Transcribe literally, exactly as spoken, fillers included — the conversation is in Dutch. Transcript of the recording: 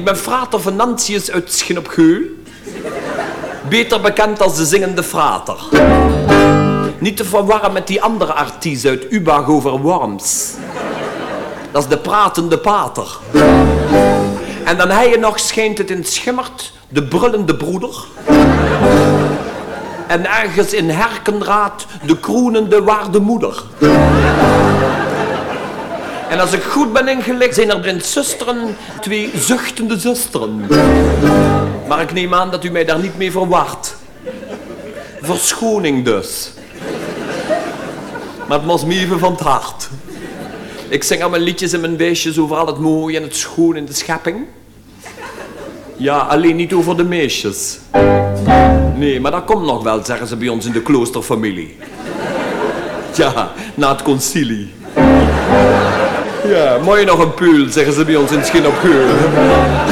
Ik ben frater Venantius uit Schin op Geul. Beter bekend als de zingende frater. Niet te verwarren met die andere artiest uit Ubag over Worms. Dat is de pratende pater. En dan hij je nog schijnt het in schimmert, de brullende broeder. En ergens in Herkenraad de kroenende waarde moeder. En als ik goed ben ingelicht, zijn er in zusteren twee zuchtende zusteren. Maar ik neem aan dat u mij daar niet mee verwart. Verschoning dus. Maar het was me even van het hart. Ik zing al mijn liedjes en mijn beestjes over al het mooie en het schoon in de schepping. Ja, alleen niet over de meisjes. Nee, maar dat komt nog wel, zeggen ze bij ons in de kloosterfamilie. Ja, na het concilie. Ja, mooi nog een peul, zeggen ze bij ons in Schin op Geul.